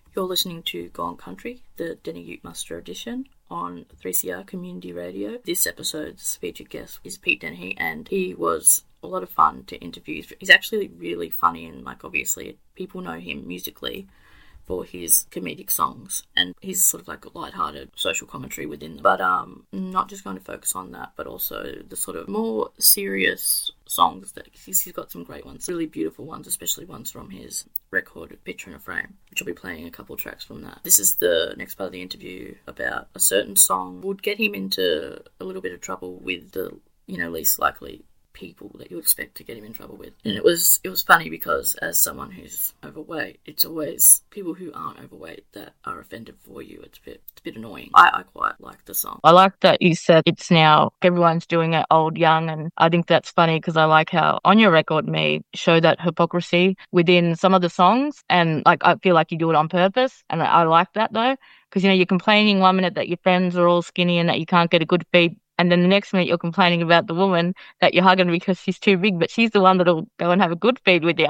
You're listening to Gone Country, the Denny Ute Muster edition on 3CR Community Radio. This episode's featured guest is Pete Dennehy, and he was a lot of fun to interview. He's actually really funny, and obviously people know him musically for his comedic songs, and he's sort of like a light-hearted social commentary within them. But not just going to focus on that, but also the sort of more serious songs that he's got some great ones, really beautiful ones, especially ones from his record Picture in a Frame, which I'll be playing a couple of tracks from that. This is the next part of the interview about a certain song would get him into a little bit of trouble with the least likely people that you expect to get him in trouble with. And it was funny because as someone who's overweight, it's always people who aren't overweight that are offended for you. It's a bit annoying. I quite like the song. I like that you said it's now everyone's doing it, old, young, and I think that's funny because I like how on your record me show that hypocrisy within some of the songs, and I feel like you do it on purpose, and I like that though, because you're complaining 1 minute that your friends are all skinny and that you can't get a good feed. And then the next minute you're complaining about the woman that you're hugging because she's too big, but she's the one that'll go and have a good feed with you.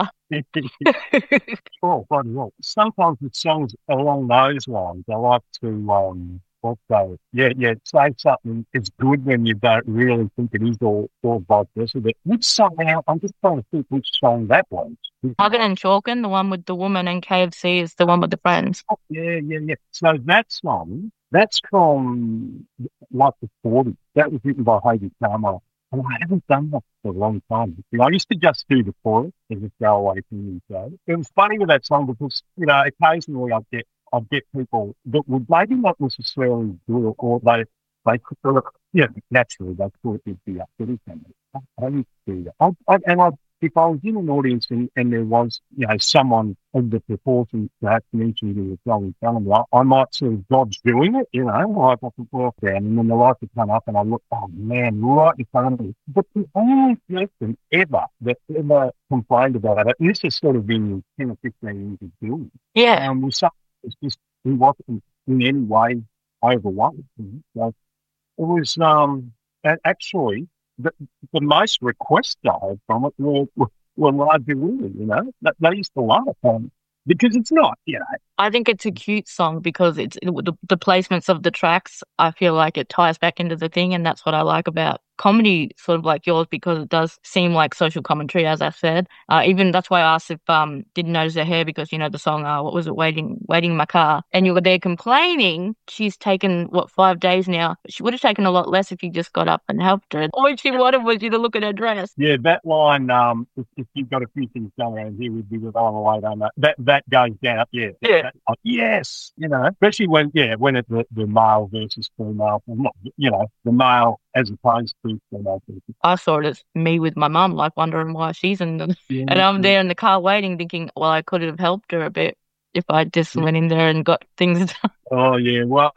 Oh, bloody well. Sometimes with songs along those lines, I like to also, say something is good when you don't really think it is or vice versa. But which song now? I'm just trying to think which song that was. Hugging and Chalking, the one with the woman, and KFC is the one with the friends. Oh, yeah. So that song, that's from like the 40s. That was written by Heidi Karma. And I haven't done that for a long time. I used to just do the chorus and just go away from the show. It was funny with that song because, occasionally I'd get people that would maybe not necessarily do it, or they could, naturally they thought it'd be up to them. I used to do that. If I was in an audience and there was, someone of the proportions perhaps mentioned in the song in front of me, I might sort of dodge doing it, like I could walk down and then the light would come up and I look, oh man, right in front of me. But the only person ever that ever complained about it, and this has sort of been 10 or 15 years of doing it, Yeah. was something that's just, he wasn't in any way overweight. So it was, actually, the most requests I had from it were largely women, They used to love it because it's not, I think it's a cute song because it's the placements of the tracks. I feel like it ties back into the thing, and that's what I like about comedy, sort of like yours, because it does seem like social commentary, as I said. Even that's why I asked if didn't notice her hair because the song what was it, waiting in my car, and you were there complaining. She's taken 5 days now. She would have taken a lot less if you just got up and helped her. All she wanted was you to look at her dress. Yeah, that line. If you've got a few things going around here, we'd be with on the way down that goes down. Yeah. Yes, especially when it's the male versus female, not the male as opposed to female people. I saw it as me with my mum, wondering why she's in them. Yeah, and I'm there in the car waiting, thinking, well, I could have helped her a bit if I just went in there and got things done. Oh, yeah. Well,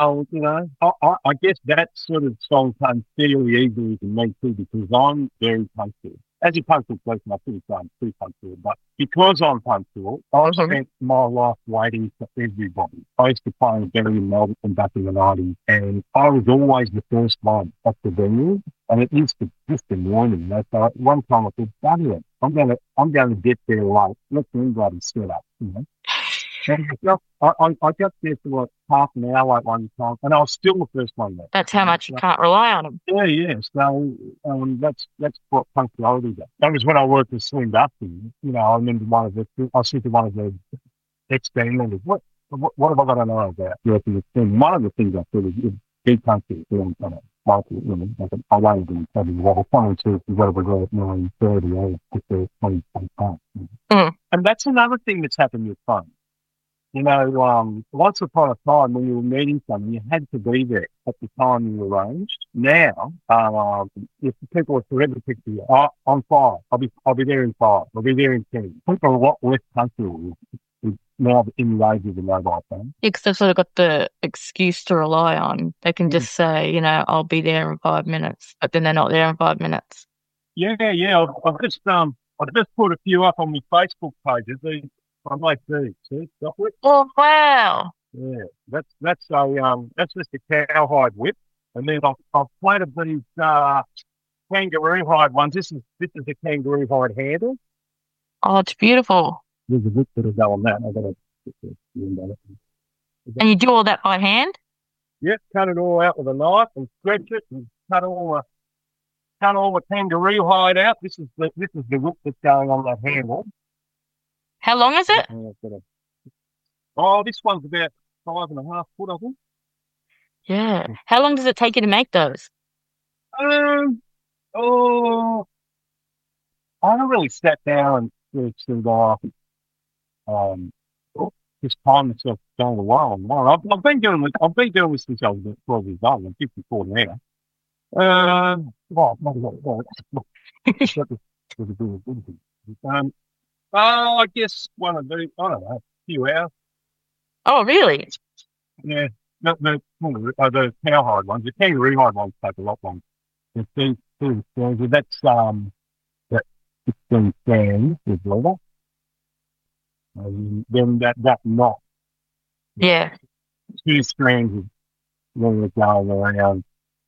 I guess that sort of song comes fairly easily to me too because I'm very punctual. As a punctual person, I could have gone too punctual, but because I'm punctual, I've spent my life waiting for everybody. I used to play in Derry in Melbourne back in the 90s, and I was always the first one at the venue, and it used to just annoy me. So one time I said, "Bloody it, I'm going to get there late. Let them bloody set up." And I got there for half an hour one time, and I was still the first one there. That's how much you can't rely on them. Yeah. So that's what punctuality does. That was when I worked with Slim Dusty. I remember I said to one of the ex-band members, what have I got to know about working with Slim? One of the things I said is be punctual. I won't be probably well. One or whatever go at 9:30 or 20:25. And that's another thing that's happened with fun. Once upon a time when you were meeting someone, you had to be there at the time you arranged. Now, if people are forever picking you, I'm 5. I'll be there in 5. I'll be there in 10. People are a lot less comfortable with now in the age of the mobile phone. Yeah, because they've sort of got the excuse to rely on. They can just say, I'll be there in 5 minutes, but then they're not there in 5 minutes. Yeah. I've just put a few up on my Facebook pages. I might do. See, oh wow! Yeah, that's just a cowhide whip, and then I've planted these kangaroo hide ones. This is a kangaroo hide handle. Oh, it's beautiful. There's a bit to go on that. I've got to. And you do all that by hand? Yeah, cut it all out with a knife and stretch it and cut all the kangaroo hide out. This is the whip that's going on that handle. How long is it? Oh, this one's about 5.5 foot, I think. Yeah. How long does it take you to make those? Oh, I haven't really sat down and sort of just time myself going a while. I've been doing this since I was about 12 years old. I'm 54 now. Well, not a lot. I guess I don't know, a few hours. Oh, really? Yeah. The cowhide ones, the kangaroo hide ones take a lot longer. That's that 16 strands with leather. And then that knot. Yeah. 2 strands of leather going around.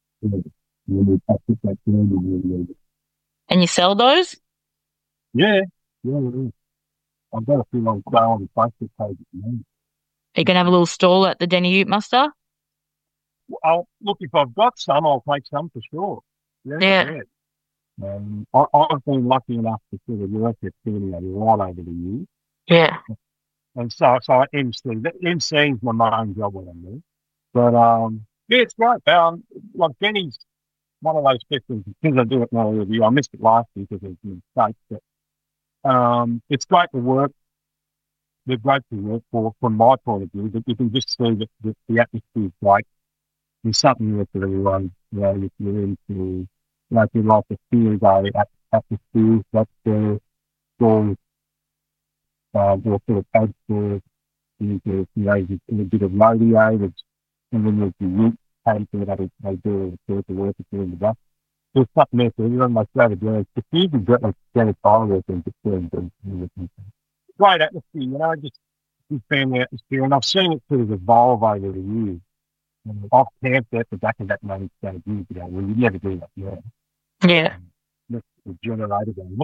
And you sell those? Yeah. I've got a few on sale on the Facebook page at the moment. Are you going to have a little stall at the Denny Ute Muster? Look, if I've got some, I'll take some for sure. Yeah. I've been lucky enough to sort of work at studio right over the years. Yeah. And so I MCing's my main job when I'm there. But yeah, it's great. Like Denny's one of those festivals, because I do it now every year. I missed it last year because of the mistakes, but it's great to work. They're great to work for, from my point of view. But you can just see that the atmosphere is great. There's something there for everyone. You know, if you're into, if you like the field day atmosphere, that's the all or sort of add for a bit of rodeo, and then there's the youth paper that they do the work in the back. There's something there for everyone. Like that again, the field is got like Janet Firework and just doing great atmosphere, just good family atmosphere, and I've seen it sort of evolve over the years. I've camped at the back of that money years ago. Well, you never do that, yeah. Yeah. The generator going.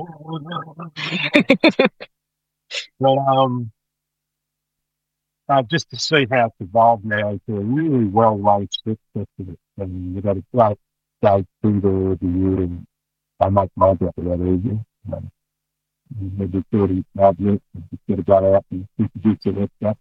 But just to see how it's evolved now to a really well-rated strip festival, and you've got a great day through the year, and they make my job a lot easier. Maybe 30 minutes, and just get to go out and introduce the stuff.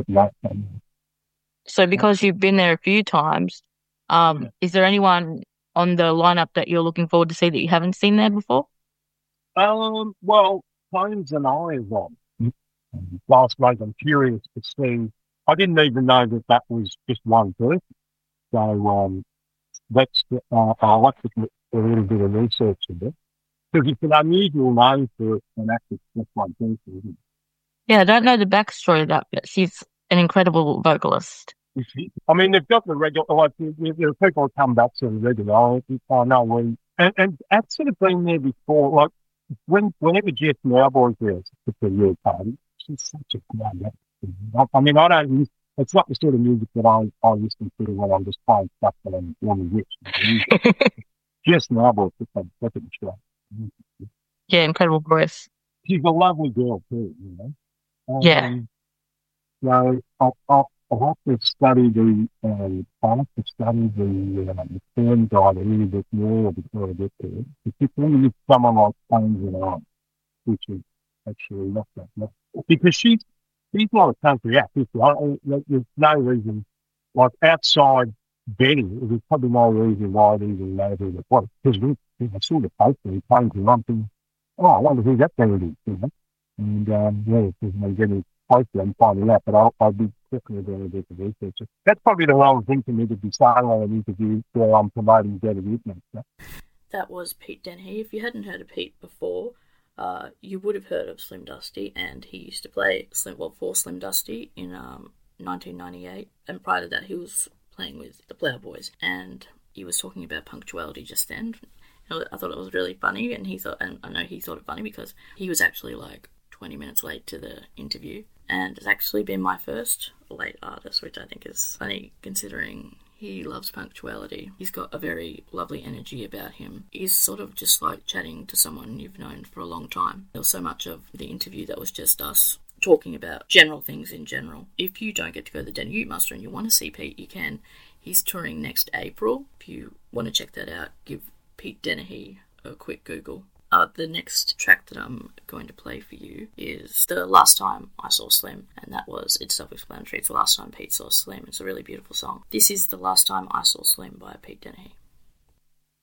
So because you've been there a few times, is there anyone on the lineup that you're looking forward to see that you haven't seen there before? Well, Tones and I are on. Last night, I'm curious to see. I didn't even know that was just one person. So that's I'll like to do a little bit of research into it, because it's an unusual name for an actor just one person, isn't it? Yeah, I don't know the backstory of that, but she's an incredible vocalist. I mean, they've got the regular, like, there are people who come back to the regular, and I've sort of been there before, like, whenever Jess Mowboy's there at the real party, she's such a great actor. I mean, it's not the sort of music that I listen to when I'm just playing stuff that I'm really rich. Jess Mowboy's just a perfect show. Yeah, incredible voice. She's a lovely girl too, Yeah. So I'll have to study the film guide a little bit more before I get there. Particularly with someone like Tones and I, which is actually not that much. Because she's not a country actress. There's no reason, like outside Benny, there's probably no reason why I'd even know who it was. Because we saw the poster and Tones and I'm thinking, I wonder who that thing is, And because I'm getting closer and finding out, but I'll be definitely doing a bit of research. That's probably the wrong thing for me to be saying on an interview where I'm promoting Better Youth. That was Pete Dennehy. If you hadn't heard of Pete before, you would have heard of Slim Dusty, and he used to play for Slim Dusty in 1998, and prior to that he was playing with the Playboys, and he was talking about punctuality just then. I thought it was really funny, and I know he thought it funny because he was actually like 20 minutes late to the interview, and it's actually been my first late artist, which I think is funny considering he loves punctuality. He's got a very lovely energy about him. He's sort of just like chatting to someone you've known for a long time. There was so much of the interview that was just us talking about general things in general. If you don't get to go to the Denny Ute Muster and you want to see Pete, you can. He's touring next April. If you want to check that out, give Pete Dennehy a quick Google. The next track that I'm going to play for you is The Last Time I Saw Slim, and that was, it's self-explanatory, it's the last time Pete saw Slim. It's a really beautiful song. This is The Last Time I Saw Slim by Pete Dennehy.